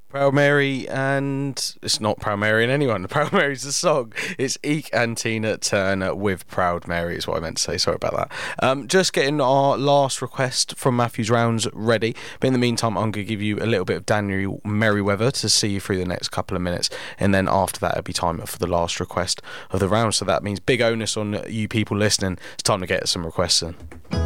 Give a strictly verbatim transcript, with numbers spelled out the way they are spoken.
Proud Mary, and it's not Proud Mary and anyone. Proud Mary's the song. It's Eek and Tina Turner with Proud Mary is what I meant to say. Sorry about that. Um, just getting our last request from Matthew's Rounds ready. But in the meantime, I'm going to give you a little bit of Daniel Merriweather to see you through the next couple of minutes. And then after that, it'll be time for the last request of the round. So that means big onus on you people listening. It's time to get some requests in.